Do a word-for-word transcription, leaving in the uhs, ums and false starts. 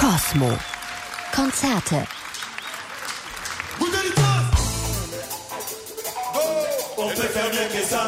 Kosmo. Konzerte. On peut faire mieux que ça.